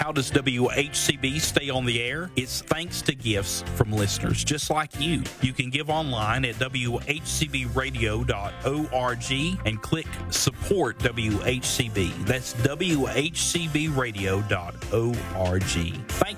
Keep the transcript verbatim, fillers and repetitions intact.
How does W H C B stay on the air? It's thanks to gifts from listeners just like you. You can give online at w h c b radio dot org and click support W H C B. That's w h c b radio dot org. Thank